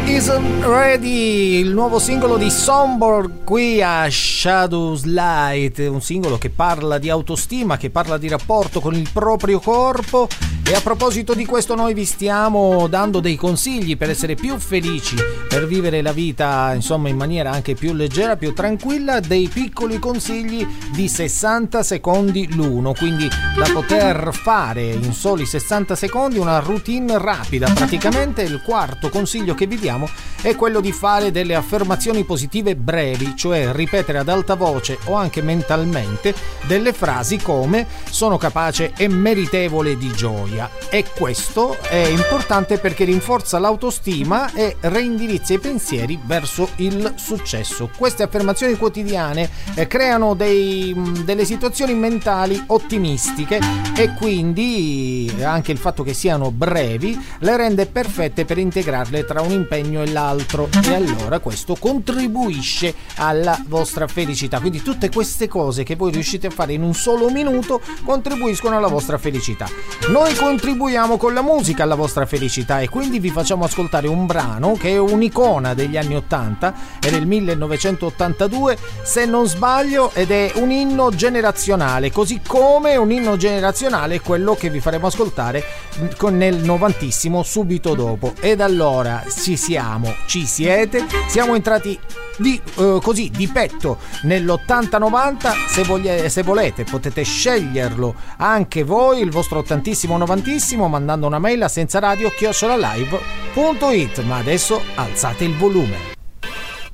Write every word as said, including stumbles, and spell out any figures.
Isn't Ready, il nuovo singolo di Songbird qui a Shadows Light, un singolo che parla di autostima, che parla di rapporto con il proprio corpo. E a proposito di questo noi vi stiamo dando dei consigli per essere più felici, per vivere la vita insomma in maniera anche più leggera, più tranquilla, dei piccoli consigli di sessanta secondi l'uno, quindi da poter fare in soli sessanta secondi una routine rapida. Praticamente il quarto consiglio che vi diamo è quello di fare delle affermazioni positive brevi, cioè ripetere ad alta voce o anche mentalmente delle frasi come sono capace e meritevole di gioia. E questo è importante perché rinforza l'autostima e reindirizza i pensieri verso il successo. Queste affermazioni quotidiane eh, creano dei, delle situazioni mentali ottimistiche e quindi anche il fatto che siano brevi le rende perfette per integrarle tra un impegno e l'altro, e allora questo contribuisce alla vostra felicità. Quindi tutte queste cose che voi riuscite a fare in un solo minuto contribuiscono alla vostra felicità. Noi contribuiamo con la musica alla vostra felicità e quindi vi facciamo ascoltare un brano che è un'icona degli anni ottanta, è del millenovecentottantadue se non sbaglio, ed è un inno generazionale, così come un inno generazionale è quello che vi faremo ascoltare nel novantissimo subito dopo. Ed allora ci siamo, ci siete, siamo entrati di, uh, così di petto nell'ottanta novanta. Se, voglie, se volete potete sceglierlo anche voi, il vostro ottantissimo novantissimo, mandando una mail a senza radio chiocciola live punto it. Ma adesso alzate il volume.